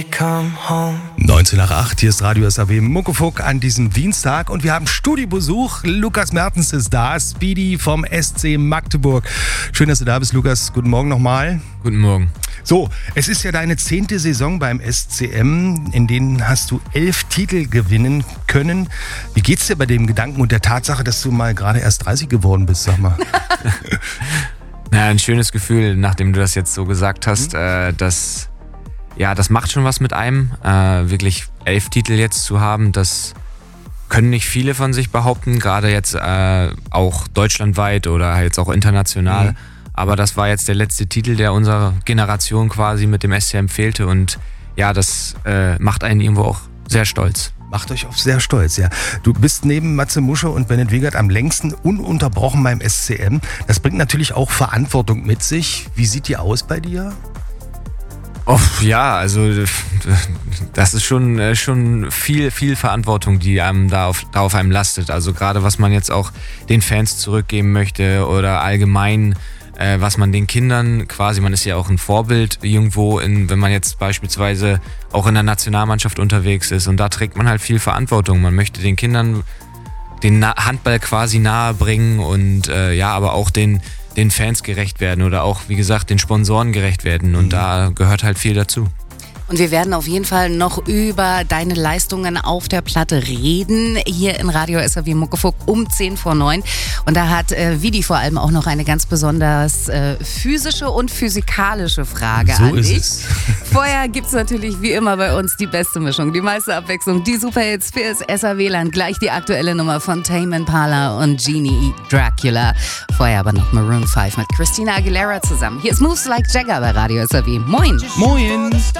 Come home. 19 nach 8, hier ist Radio SAW Muckefuck an diesem Dienstag und wir haben Studiobesuch. Lukas Mertens ist da, Speedy vom SC Magdeburg. Schön, dass du da bist, Lukas. Guten Morgen nochmal. Guten Morgen. So, es ist ja deine 10. Saison beim SCM, in denen hast du 11 Titel gewinnen können. Wie geht's dir bei dem Gedanken und der Tatsache, dass du mal gerade erst 30 geworden bist, sag mal? Ja, ein schönes Gefühl, nachdem du das jetzt so gesagt hast, das macht schon was mit einem. Wirklich 11 Titel jetzt zu haben, das können nicht viele von sich behaupten, gerade jetzt auch deutschlandweit oder jetzt auch international. Aber das war jetzt der letzte Titel, der unserer Generation quasi mit dem SCM fehlte und ja, das macht einen irgendwo auch sehr stolz. Macht euch auch sehr stolz, ja. Du bist neben Matze Musche und Bennett Wiegert am längsten ununterbrochen beim SCM. Das bringt natürlich auch Verantwortung mit sich. Wie sieht die aus bei dir? Oh, ja, also das ist schon viel Verantwortung, die einem da auf einem lastet. Also gerade was man jetzt auch den Fans zurückgeben möchte oder allgemein, was man den Kindern quasi, man ist ja auch ein Vorbild irgendwo, wenn man jetzt beispielsweise auch in der Nationalmannschaft unterwegs ist und da trägt man halt viel Verantwortung. Man möchte den Kindern den Handball quasi nahe bringen und aber auch den Fans gerecht werden oder auch, wie gesagt, den Sponsoren gerecht werden und da gehört halt viel dazu. Und wir werden auf jeden Fall noch über deine Leistungen auf der Platte reden, hier in Radio SAW Muckefuck um 10 vor 9. Und da hat Vidi vor allem auch noch eine ganz besonders physische und physikalische Frage so an dich. Es. Vorher gibt es natürlich wie immer bei uns die beste Mischung, die meiste Abwechslung, die Superhits fürs SAW-Land. Gleich die aktuelle Nummer von Tame Impala und Genie Dracula. Vorher aber noch Maroon 5 mit Christina Aguilera zusammen. Hier ist Moves Like Jagger bei Radio SAW. Moin! Moin!